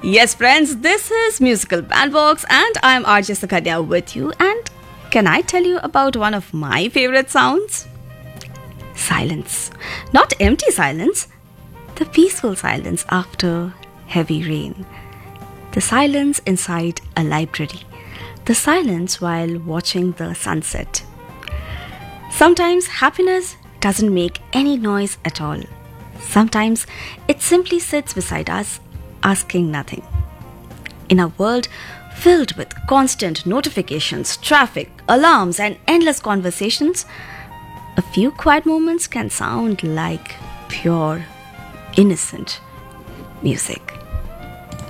Yes, friends, this is Musical Bandbox and I'm RJ Sakanya with you. And can I tell you about one of my favorite sounds? Silence. Not empty silence, the peaceful silence after heavy rain. The silence inside a library. The silence while watching the sunset. Sometimes happiness doesn't make any noise at all. Sometimes it simply sits beside us, asking nothing. In a world filled with constant notifications, traffic, alarms, and endless conversations, a few quiet moments can sound like pure, innocent music.